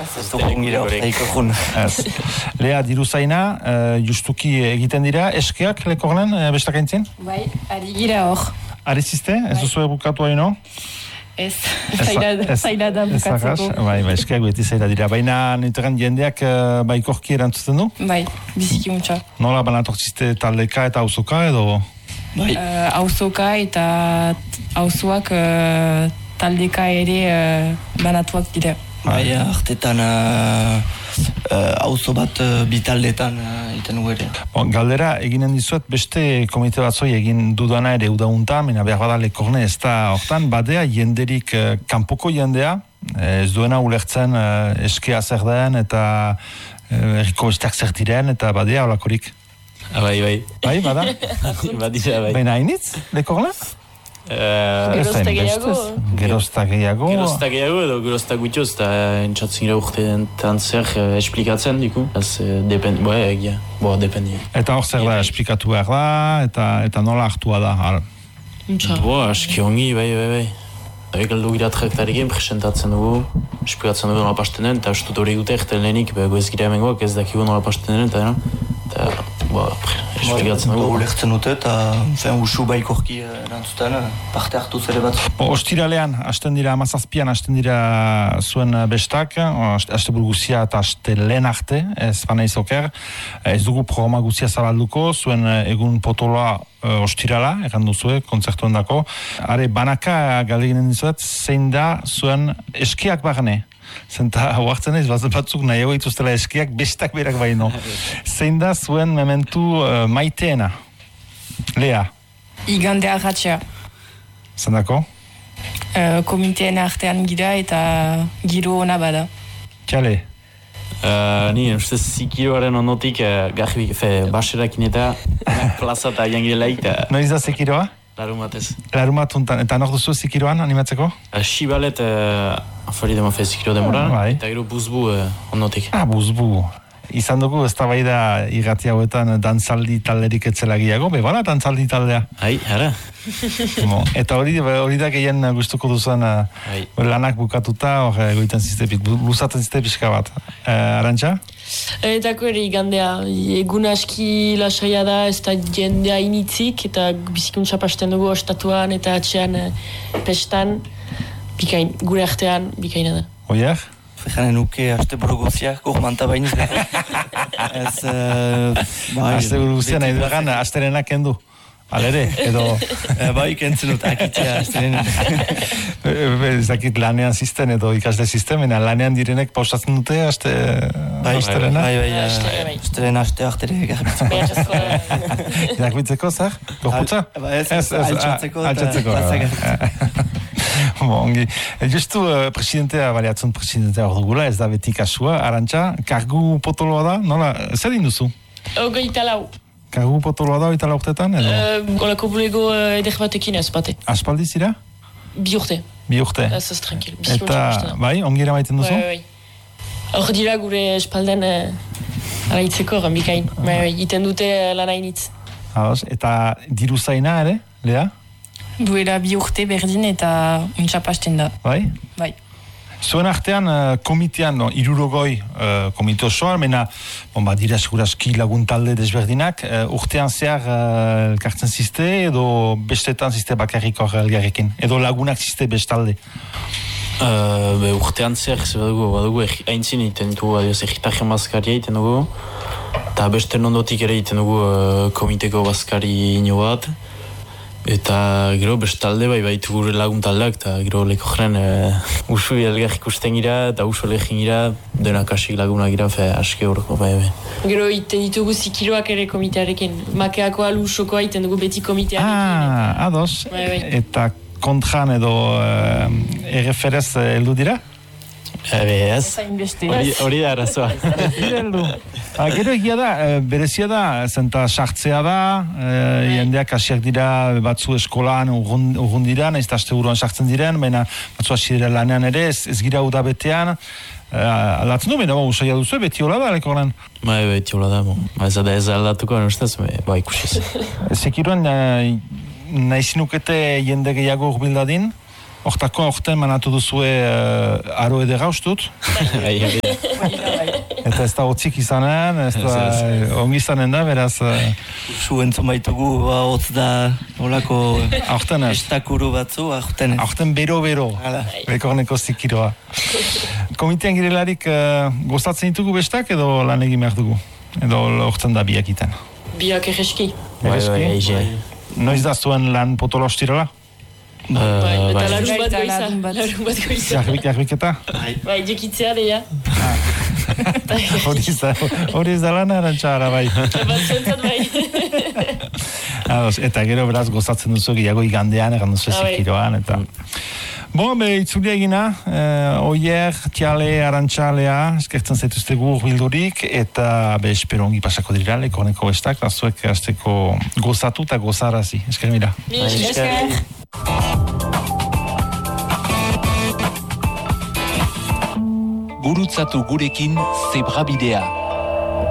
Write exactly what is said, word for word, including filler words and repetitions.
Ez dugu gira horreik egun. Lea, diru zaina, justuki egiten dira, eskeak lekorren bestakaintzin? Bai, ari gira hor. Ari ziste? Ez duzu bukatu haino? Ez, zaila da bukatzeko. Bai, bai, eskeak beti zaila dira. Baina ninturen jendeak baikorki erantzuten du? Bai, biziki untxa. Nola banatortziste taldeka eta auzoka edo? Bai. Auzoka eta auzoak taldeka ere banatuak dira. Bai, artetan auzo bat bitaldetan egiten dugu ere. Galdera eginen dizuet beste komite batzoi egin dudana ere udaunta, mena behar bada lekorne ez da hortan, badea jenderik kanpoko jendea, ez duena ulertzen eskea zer den eta erriko bestak zer diren eta badea olakorik. Bai, bai. Bai, bada? Badira, bai. Baina hainitz, lekorne? Gerozta gehiago. Gerozta gehiago. Gerozta gehiago edo gerozta gutioz, eta entzatzen gira urtean zer esplikatzen diku. Ez depend, boa, egia, boa, dependi. Eta hor zer da, esplikatu behar da, eta, eta nola hartua da, hal? Boa, aski ongi, bai, bai, bai. Egaldu gira traktarekin, presentatzen dugu, esplikatzen dugu nola pasten den, eta estut hori dute egiten lehenik, bego ez gira hemengoak, ez dakigu nola pasten den, eta eta, boa, esplikatzen dugu. Ulertzen dute, eta fen usu baikorki erantzuten, parte hartu zere bat. Ostiralean, hasten dira, amazazpian, hasten dira zuen bestak, haste burguzia eta haste lehen arte, ez bana izoker, ez dugu programa guzia zabalduko, zuen egun potoloa ostirala, egan duzue, kontzertuen dako. Are, banaka galdeginen dizuet, zein da zuen eskiak barne? Zenta, huartzen ez, batzuk nahiago ituztela eskiak, bestak berak baino. Zein da zuen mementu uh, maiteena? Lea? Igandea ratxea. Zendako? Uh, komiteena artean gira eta giro ona bada. Txale? Uh, ni, uste zikiroaren ondotik uh, garbi, fe, baserakin eta plaza eta jangirelaik. Noiz da zikiroa? Larumatez. Larumatuntan, eta nor duzu zikiroan animatzeko? Uh, Sibalet, uh, afari dema fe zikiro demoran, bai. Eta gero buzbu uh, ondotik. Ah, buzbu. Izan dugu, ez da bai da irrati hauetan dantzaldi talderik etzelagiago, bebala dantzaldi taldea. Hai, ara. Bo, eta hori, hori da gehien gustuko duzuen uh, lanak bukatuta, hor egoiten ziztepik, luzaten zizte pixka bat. Uh, Arantxa? Etako ere igandea, egun aski lasaia da, ez da jendea initzik, eta bizikuntza pasten dugu ostatuan eta atxean pestan, bikain, gure artean bikaina da. Oier? Fejanen nuke aste buru guziak, gormanta bainiz gara. Ez, bai... Aste buru guziak nahi duegan, asterenak kendu. Alere, edo... Bai, kentzen dut, akitzea, asterenak. Ez dakit lanean zisten edo ikasle sistemena, lanean direnek pausatzen dute aste... asterena? Bai, bai, asterena aste artere garbitzeko. Garbitzeko, zer? Gorputza? Ez, altxatzeko eta... Ongi. Justu uh, presidentea, baliatzen presidentea hor dugula, ez da beti kasua. Arantxa, kargu potoloa da? Nola, zer induzu? Ogeita lau. Kargu potoloa da, ogeita laurtetan? Uh, Olako bulego uh, eder batekin ez bate. Aspaldi zira? Bi urte. Bi urte. Ez ez tranquil. Eta, bai, ongira maiten duzu? Bai, bai. Hor dira gure espalden uh, araitzeko, bikain. Bai, bai, iten dute uh, lan hainitz. Eta diru zaina ere, Lea? Duela bi urte berdin eta untxapasten da. Bai? Bai. Zuen artean, uh, komitean, no, irurogoi uh, komite osoa, mena, bon, ba, dira segurazki lagun talde desberdinak, uh, urtean zehar uh, elkartzen ziste, edo bestetan ziste bakarriko elgarrekin, edo lagunak ziste bestalde? Uh, be, urtean zehar, ze badugu, badugu, haintzin iten dugu, adioz, egitarren bazkaria iten dugu, eta beste nondotik ere iten dugu uh, komiteko bazkari ino bat, eta gero bestalde bai baitu gure lagun taldeak, eta gero leko jaren uh, usu elgar ikusten gira, eta usu legin gira, denak asik lagunak gira, fe aske horreko bai bai. Gero iten ditugu zikiroak ere komitearekin, makeako alu usokoa iten dugu beti komitearekin. Ah, ados, bai, bai. Eta kontran edo uh, erreferez heldu dira? Ebe ez, hori da arazoa. Gero egia da, berezia da, zenta sartzea da, jendeak hasiak dira batzu eskolan urgun dira, nahiz eta aste buruan sartzen diren, baina batzu hasi dira lanean ere, ez, ez gira udabetean, aldatzen du, baina usaila duzu, beti hola da, leko lan? Ba, beti hola da, ez da ez aldatuko, ustez, ba, ikusiz. Zekiruan, nahi zinukete jende gehiago urbildadin, Hortako aurten manatu duzue uh, aro edera ustut. Eta ez da hotzik izanen, ez da ongi izanen da, beraz... Su entzun baitugu, hotz da nolako aurten ez. Estakuru batzu, aurten ez. Aurten bero-bero, bekorneko zikiroa. Komitean girelarik uh, gozatzen ditugu bestak edo lan egin behar dugu? Edo hortzen da biak iten? Biak egeski. Egeski? Noiz da zuen lan potolo ostirala? Bai, eta larun bat goiza. Larun bat goiza. Jarbik, jarbiketa? Bai, jekitzea deia. Hori ez da lan arantxara, bai. Bat zuentzat bai. Eta gero beraz gozatzen duzu gehiago igandean, egan duzu zikiroan, eta... Bon, be, itzuli egina, eh, oier, tiale, arantxalea, eskertzen zaituztegu urbildurik, eta be, espero ongi pasako dira, lekorneko bestak, azuek azteko gozatu eta gozarazi. Esker mira. Esker. Gurutzatu gurekin Zebrabidea.